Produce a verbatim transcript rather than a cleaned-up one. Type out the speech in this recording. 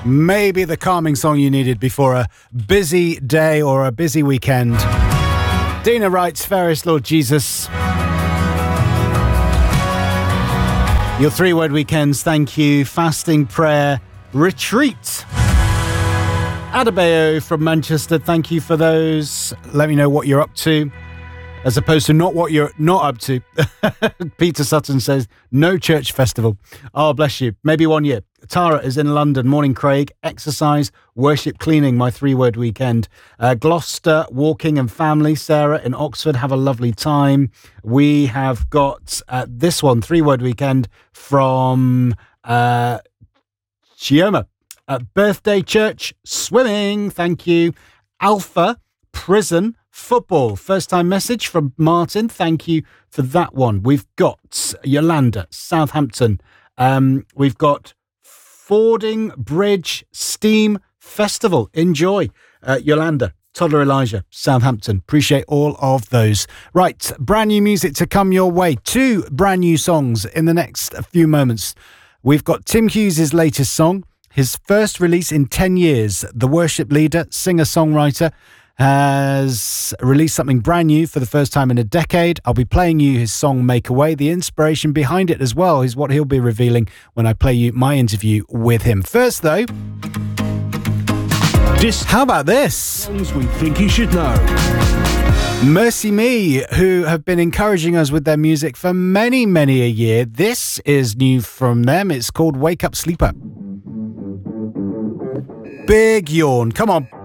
Maybe the calming song you needed before a busy day or a busy weekend. Dina writes, Ferris, Lord Jesus. Your three-word weekends, thank you. Fasting, prayer, retreat. Adebayo from Manchester, thank you for those. Let me know what you're up to, as opposed to not what you're not up to. Peter Sutton says, no church festival. Oh, bless you. Maybe one year. Tara is in London. Morning, Craig. Exercise, worship, cleaning, my three-word weekend. Uh, Gloucester, walking and family. Sarah in Oxford, have a lovely time. We have got uh, this one, three-word weekend from uh, Chioma. Uh, birthday church, swimming, thank you. Alpha, prison, football. First time message from Martin. Thank you for that one. We've got Yolanda, Southampton. Um, we've got Fording Bridge Steam Festival. Enjoy. Uh, Yolanda, Toddler Elijah, Southampton. Appreciate all of those. Right, brand new music to come your way. Two brand new songs in the next few moments. We've got Tim Hughes' latest song, his first release in ten years. The worship leader, singer-songwriter, has released something brand new for the first time in a decade. I'll be playing you his song Make a Way. The inspiration behind it as well is what he'll be revealing when I play you my interview with him. First though, this, how about this? Songs we think you should know. Mercy Me, who have been encouraging us with their music for many, many a year. This is new from them. It's called Wake Up Sleeper. Big yawn. Come on.